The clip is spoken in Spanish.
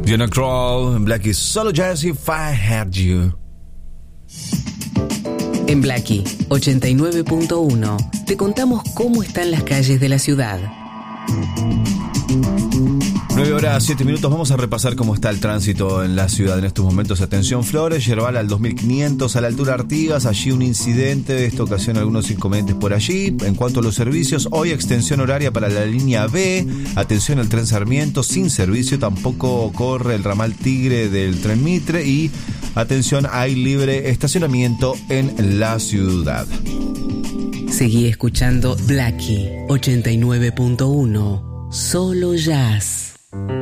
Diana Krall, en Blackie, solo Jazz If I Had You. En Blackie 89.1 te contamos cómo están las calles de la ciudad. 9 horas 7 minutos, vamos a repasar cómo está el tránsito en la ciudad en estos momentos. Atención, Flores, Yerbal al 2500 a la altura Artigas, allí un incidente, esto ocasiona algunos inconvenientes por allí. En cuanto a los servicios, hoy extensión horaria para la línea B, atención al tren Sarmiento, sin servicio, tampoco corre el ramal Tigre del tren Mitre y atención, hay libre estacionamiento en la ciudad. Seguí escuchando Blackie 89.1, solo jazz.